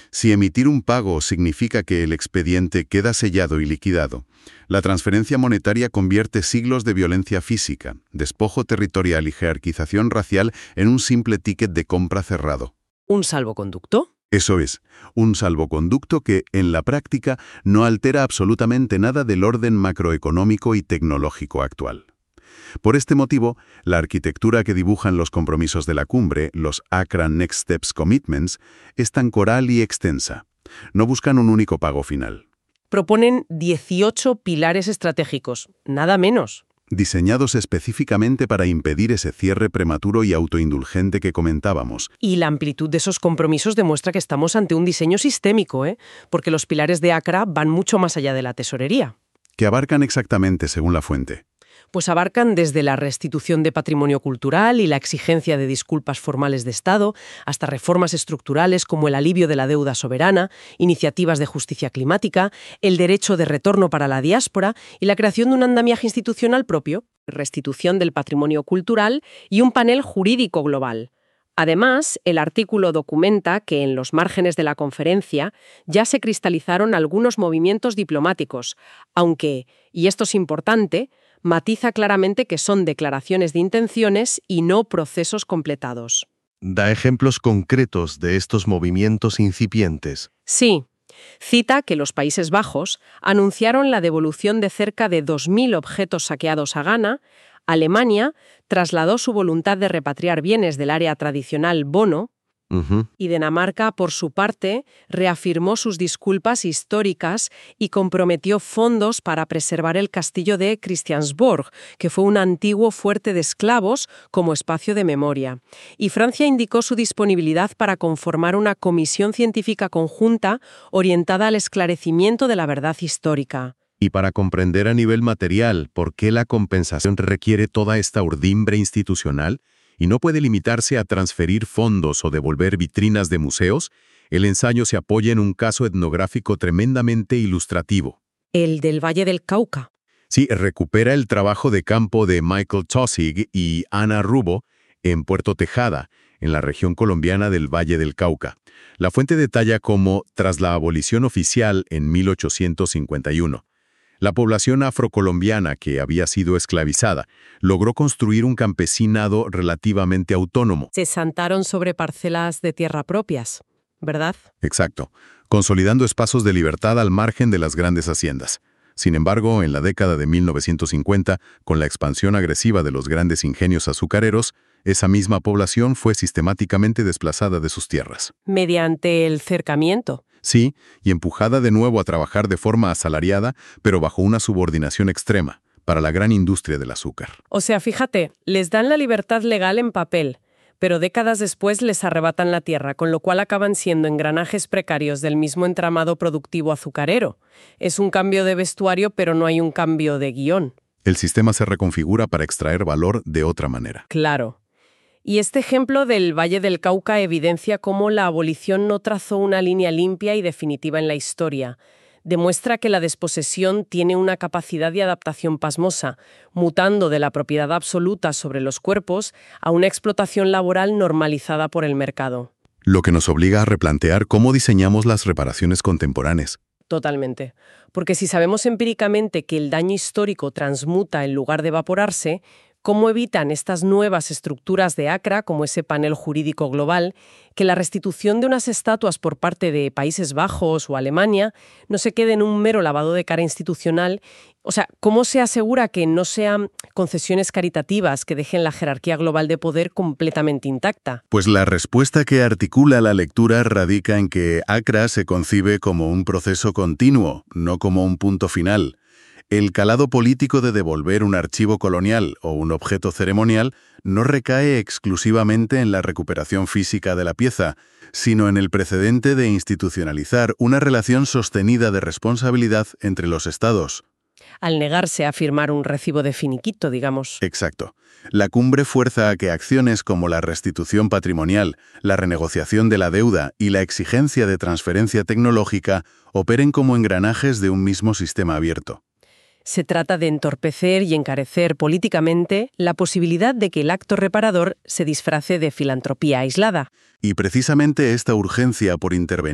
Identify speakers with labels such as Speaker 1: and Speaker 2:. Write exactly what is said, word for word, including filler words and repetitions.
Speaker 1: Si emitir un pago significa que el expediente queda sellado y liquidado, la transferencia monetaria convierte siglos de violencia física, despojo territorial y jerarquización racial en un simple ticket de compra cerrado.
Speaker 2: ¿Un salvoconducto?
Speaker 1: Eso es, un salvoconducto que, en la práctica, no altera absolutamente nada del orden macroeconómico y tecnológico actual. Por este motivo, la arquitectura que dibujan los compromisos de la cumbre, los Accra Next Steps Commitments, es tan coral y extensa. No buscan un único pago final.
Speaker 2: Proponen dieciocho pilares estratégicos, nada menos.
Speaker 1: Diseñados específicamente para impedir ese cierre prematuro y autoindulgente que comentábamos.
Speaker 2: Y la amplitud de esos compromisos demuestra que estamos ante un diseño sistémico, ¿eh? Porque los pilares de Accra van mucho más allá de la tesorería.
Speaker 1: ¿Qué abarcan exactamente según la fuente?
Speaker 2: Pues abarcan desde la restitución de patrimonio cultural y la exigencia de disculpas formales de Estado, hasta reformas estructurales como el alivio de la deuda soberana, iniciativas de justicia climática, el derecho de retorno para la diáspora y la creación de un andamiaje institucional propio, restitución del patrimonio cultural y un panel jurídico global. Además, el artículo documenta que en los márgenes de la conferencia ya se cristalizaron algunos movimientos diplomáticos, aunque, y esto es importante, matiza claramente que son declaraciones de intenciones y no procesos completados.
Speaker 3: Da ejemplos concretos de estos movimientos incipientes.
Speaker 2: Sí. Cita que los Países Bajos anunciaron la devolución de cerca de dos mil objetos saqueados a Ghana. Alemania trasladó su voluntad de repatriar bienes del área tradicional Bono,
Speaker 3: Uh-huh.
Speaker 2: y Dinamarca, por su parte, reafirmó sus disculpas históricas y comprometió fondos para preservar el castillo de Christiansborg, que fue un antiguo fuerte de esclavos, como espacio de memoria. Y Francia indicó su disponibilidad para conformar una comisión científica conjunta orientada al esclarecimiento de la verdad histórica.
Speaker 3: Y para comprender a nivel material por qué la compensación requiere toda esta urdimbre institucional, y no puede limitarse a transferir fondos o devolver vitrinas de museos, el ensayo se apoya en un caso etnográfico tremendamente ilustrativo.
Speaker 2: El del Valle del Cauca.
Speaker 3: Sí, recupera el trabajo de campo de Michael Taussig y Ana Rubo en Puerto Tejada, en la región colombiana del Valle del Cauca. La fuente detalla cómo, tras la abolición oficial en mil ochocientos cincuenta y uno, la población afrocolombiana que había sido esclavizada logró construir un campesinado relativamente autónomo.
Speaker 2: Se sentaron sobre parcelas de tierra propias, ¿verdad?
Speaker 1: Exacto, consolidando espacios de libertad al margen de las grandes haciendas. Sin embargo, en la década de mil novecientos cincuenta, con la expansión agresiva de los grandes ingenios azucareros, esa misma población fue sistemáticamente desplazada de sus tierras.
Speaker 2: Mediante el cercamiento.
Speaker 1: Sí, y empujada de nuevo a trabajar de forma asalariada, pero bajo una subordinación extrema, para la gran industria del azúcar.
Speaker 2: O sea, fíjate, les dan la libertad legal en papel, pero décadas después les arrebatan la tierra, con lo cual acaban siendo engranajes precarios del mismo entramado productivo azucarero. Es un cambio de vestuario, pero no hay un cambio de guión.
Speaker 1: El sistema se reconfigura para extraer valor de otra manera.
Speaker 2: Claro. Y este ejemplo del Valle del Cauca evidencia cómo la abolición no trazó una línea limpia y definitiva en la historia. Demuestra que la desposesión tiene una capacidad de adaptación pasmosa, mutando de la propiedad absoluta sobre los cuerpos a una explotación laboral normalizada por el mercado.
Speaker 1: Lo que nos obliga a replantear cómo diseñamos las reparaciones contemporáneas.
Speaker 2: Totalmente. Porque si sabemos empíricamente que el daño histórico transmuta en lugar de evaporarse, ¿cómo evitan estas nuevas estructuras de Accra, como ese panel jurídico global, que la restitución de unas estatuas por parte de Países Bajos o Alemania no se quede en un mero lavado de cara institucional? O sea, ¿cómo se asegura que no sean concesiones caritativas que dejen la jerarquía global de poder completamente intacta?
Speaker 1: Pues la respuesta que articula la lectura radica en que Accra se concibe como un proceso continuo, no como un punto final. El calado político de devolver un archivo colonial o un objeto ceremonial no recae exclusivamente en la recuperación física de la pieza, sino en el precedente de institucionalizar una relación sostenida de responsabilidad entre los Estados.
Speaker 2: Al negarse a firmar un recibo de finiquito, digamos.
Speaker 1: Exacto. La cumbre fuerza a que acciones como la restitución patrimonial, la renegociación de la deuda y la exigencia de transferencia tecnológica operen como engranajes de un mismo sistema abierto.
Speaker 2: Se trata de entorpecer y encarecer políticamente la posibilidad de que el acto reparador se disfrace de filantropía aislada.
Speaker 1: Y precisamente esta urgencia por intervenir